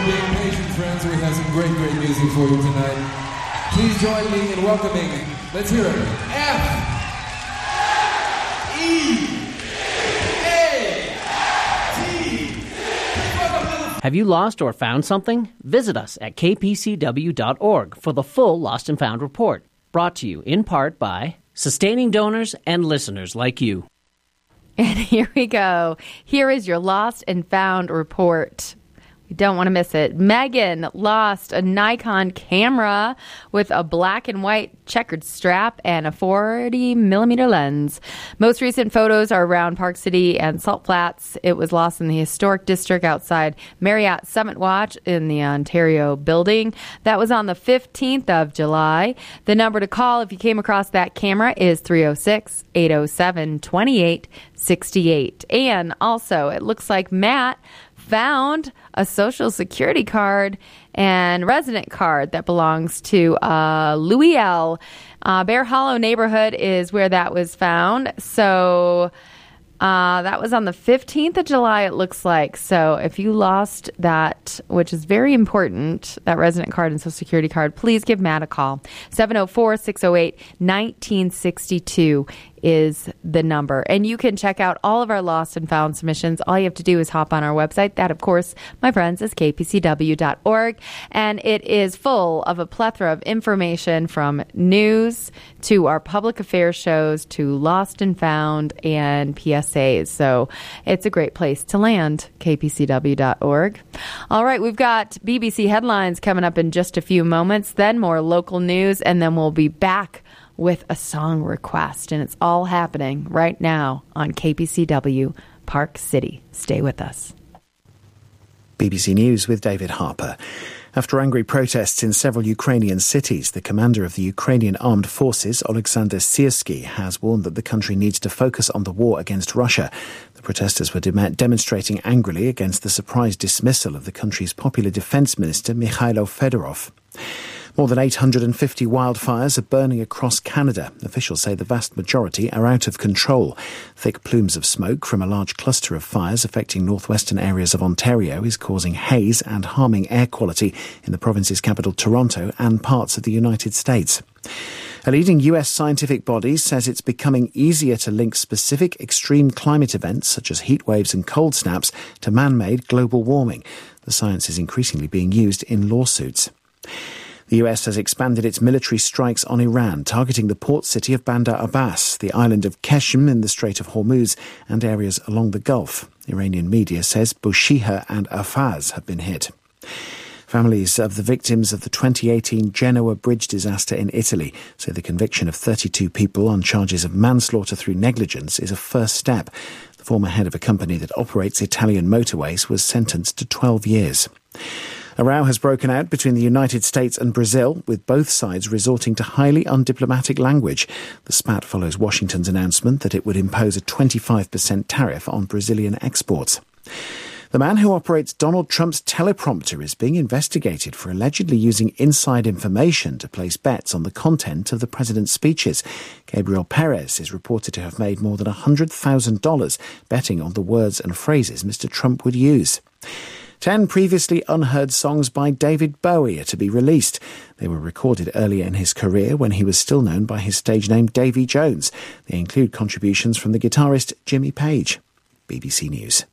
for being patient, friends. We have some great music for you tonight. Please join me in welcoming, let's hear it, F-E-A-T. Have you lost or found something? Visit us at kpcw.org for the full Lost and Found report, brought to you in part by sustaining donors and listeners like you. And here we go. Here is your Lost and Found report. You don't want to miss it. Megan lost a Nikon camera with a black and white checkered strap and a 40mm lens. Most recent photos are around Park City and Salt Flats. It was lost in the historic district outside Marriott Summit Watch in the Ontario building. That was on the 15th of July. The number to call if you came across that camera is 306-807-2868. And also, it looks like Matt found a Social Security card and resident card that belongs to Louis L. Bear Hollow neighborhood is where that was found. So that was on the 15th of July, it looks like. So if you lost that, which is very important, that resident card and Social Security card, please give Matt a call. 704-608-1962 is the number. And you can check out all of our lost and found submissions. All you have to do is hop on our website. That, of course, my friends, is kpcw.org. And it is full of a plethora of information from news to our public affairs shows to lost and found and PSAs. So it's a great place to land, kpcw.org. All right, we've got BBC headlines coming up in just a few moments, then more local news, and then we'll be back with a song request, and it's all happening right now on KPCW Park City. Stay with us. BBC News with David Harper. After angry protests in several Ukrainian cities, the commander of the Ukrainian Armed Forces, Oleksandr Syrskyi, has warned that the country needs to focus on the war against Russia. The protesters were demonstrating angrily against the surprise dismissal of the country's popular defence minister, Mikhailo Fedorov. More than 850 wildfires are burning across Canada. Officials say the vast majority are out of control. Thick plumes of smoke from a large cluster of fires affecting northwestern areas of Ontario is causing haze and harming air quality in the province's capital, Toronto, and parts of the United States. A leading US scientific body says it's becoming easier to link specific extreme climate events, such as heat waves and cold snaps, to man-made global warming. The science is increasingly being used in lawsuits. The US has expanded its military strikes on Iran, targeting the port city of Bandar Abbas, the island of Qeshm in the Strait of Hormuz, and areas along the Gulf. Iranian media says Bushehr and Afaz have been hit. Families of the victims of the 2018 Genoa bridge disaster in Italy say the conviction of 32 people on charges of manslaughter through negligence is a first step. The former head of a company that operates Italian motorways was sentenced to 12 years. A row has broken out between the United States and Brazil, with both sides resorting to highly undiplomatic language. The spat follows Washington's announcement that it would impose a 25% tariff on Brazilian exports. The man who operates Donald Trump's teleprompter is being investigated for allegedly using inside information to place bets on the content of the president's speeches. Gabriel Perez is reported to have made more than $100,000 betting on the words and phrases Mr. Trump would use. 10 previously unheard songs by David Bowie are to be released. They were recorded earlier in his career when he was still known by his stage name Davy Jones. They include contributions from the guitarist Jimmy Page. BBC News.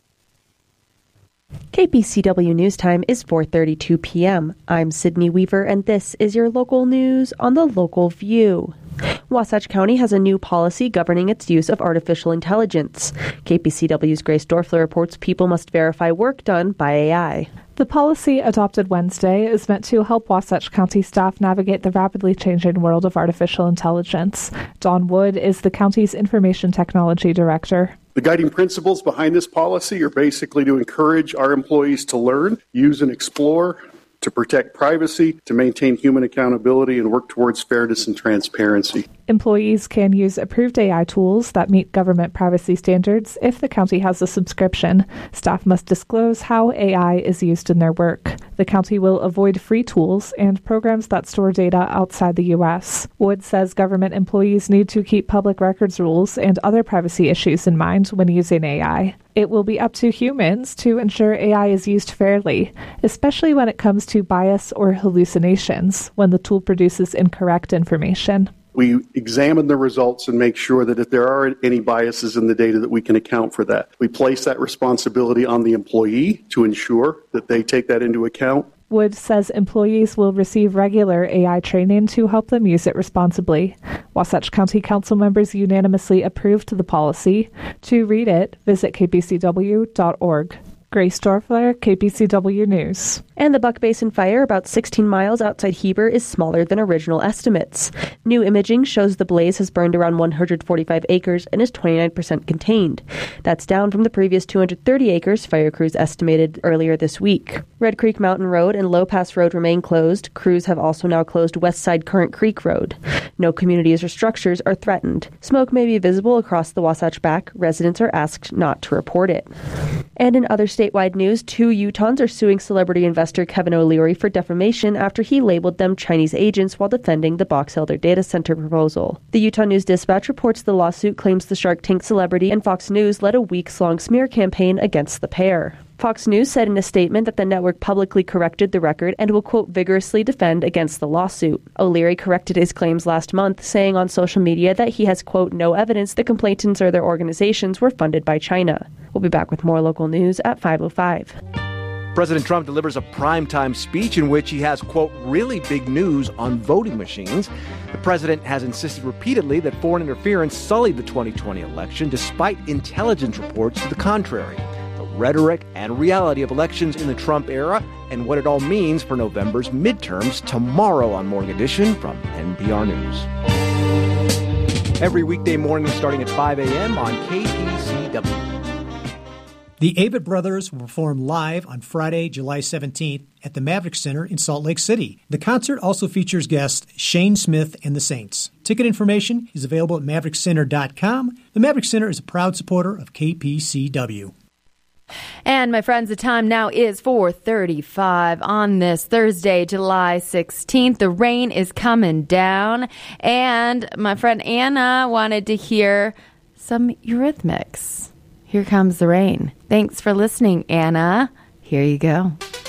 KPCW News Time is 4:32 p.m. I'm Sydney Weaver, and this is your local news on the Local View. Wasatch County has a new policy governing its use of artificial intelligence. KPCW's Grace Dorfler reports people must verify work done by AI. The policy, adopted Wednesday, is meant to help Wasatch County staff navigate the rapidly changing world of artificial intelligence. Don Wood is the county's Information Technology Director. The guiding principles behind this policy are basically to encourage our employees to learn, use and explore, to protect privacy, to maintain human accountability, and work towards fairness and transparency. Employees can use approved AI tools that meet government privacy standards if the county has a subscription. Staff must disclose how AI is used in their work. The county will avoid free tools and programs that store data outside the U.S. Wood says government employees need to keep public records rules and other privacy issues in mind when using AI. It will be up to humans to ensure AI is used fairly, especially when it comes to bias or hallucinations when the tool produces incorrect information. We examine the results and make sure that if there are any biases in the data that we can account for that. We place that responsibility on the employee to ensure that they take that into account. Wood says employees will receive regular AI training to help them use it responsibly. Wasatch County Council members unanimously approved the policy. To read it, visit kpcw.org. Grace Dorfler, KPCW News. And the Buck Basin fire, about 16 miles outside Heber, is smaller than original estimates. New imaging shows the blaze has burned around 145 acres and is 29% contained. That's down from the previous 230 acres fire crews estimated earlier this week. Red Creek Mountain Road and Low Pass Road remain closed. Crews have also now closed West Side Current Creek Road. No communities or structures are threatened. Smoke may be visible across the Wasatch Back. Residents are asked not to report it. And in other statewide news, 2 Utahns are suing celebrity investor Kevin O'Leary for defamation after he labeled them Chinese agents while defending the Box Elder data center proposal. The Utah News Dispatch reports the lawsuit claims the Shark Tank celebrity and Fox News led a weeks-long smear campaign against the pair. Fox News said in a statement that the network publicly corrected the record and will, quote, vigorously defend against the lawsuit. O'Leary corrected his claims last month, saying on social media that he has, quote, no evidence the complainants or their organizations were funded by China. We'll be back with more local news at 5:05. President Trump delivers a primetime speech in which he has, quote, really big news on voting machines. The president has insisted repeatedly that foreign interference sullied the 2020 election, despite intelligence reports to the contrary. The rhetoric and reality of elections in the Trump era and what it all means for November's midterms tomorrow on Morning Edition from NPR News. Every weekday morning starting at 5 a.m. on KPCW. The Avett Brothers will perform live on Friday, July 17th at the Maverick Center in Salt Lake City. The concert also features guests Shane Smith and the Saints. Ticket information is available at maverickcenter.com. The Maverick Center is a proud supporter of KPCW. And my friends, the time now is 4:35 on this Thursday, July 16th. The rain is coming down, and my friend Anna wanted to hear some Eurythmics. Here comes the rain. Thanks for listening, Anna. Here you go.